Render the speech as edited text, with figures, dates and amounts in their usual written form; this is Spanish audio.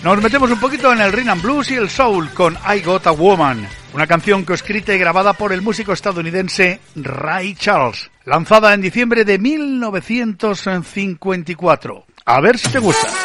Nos metemos un poquito en el rhythm and blues y el soul con I Got a Woman, una canción coescrita y grabada por el músico estadounidense Ray Charles, lanzada en diciembre de 1954. A ver si te gusta.